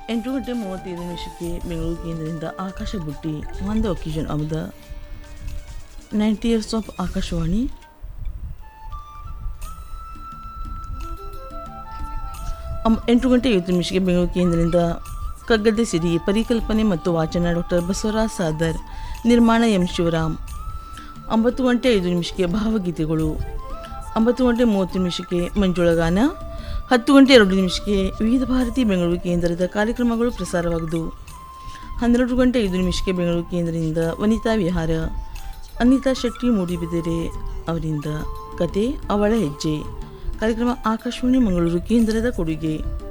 8:35 ಬೆಂಗಳೂರು ಕೇಂದ್ರದಿಂದ ಆಕಾಶ ಬುಟ್ಟಿ ಒಂದು ಒಕ್ಕಿಜನ್ ಅಮದ 90 ಇಯರ್ಸ್ ಆಫ್ ಆಕಾಶವಾಣಿ. ಎಂಟು ಗಂಟೆ 50 ಬೆಂಗಳೂರು ಕೇಂದ್ರದಿಂದ ಕಗ್ಗದ ಸಿರಿ ಪರಿಕಲ್ಪನೆ ಮತ್ತು ವಾಚನ ಡಾಕ್ಟರ್ ಬಸವರಾಜ್ ಸಾದರ್, ನಿರ್ಮಾಣ ಎಂ ಶಿವರಾಮ್. 9:05 ಭಾವಗೀತೆಗಳು. 9:30 ಮಂಜುಳಗಾನ. 10:02 ವಿವಿಧ ಭಾರತಿ ಬೆಂಗಳೂರು ಕೇಂದ್ರದ ಕಾರ್ಯಕ್ರಮಗಳು ಪ್ರಸಾರವಾಗುವುದು. 12:05 ಬೆಂಗಳೂರು ಕೇಂದ್ರದಿಂದ ವನಿತಾ ವಿಹಾರ. ಅನಿತಾ ಶೆಟ್ಟಿ ಮೂಡಿಬಿದರೆ ಅವರಿಂದ ಕತೆ ಅವಳ ಹೆಜ್ಜೆ. ಕಾರ್ಯಕ್ರಮ ಆಕಾಶವಾಣಿ ಮಂಗಳೂರು ಕೇಂದ್ರದ ಕೊಡುಗೆ.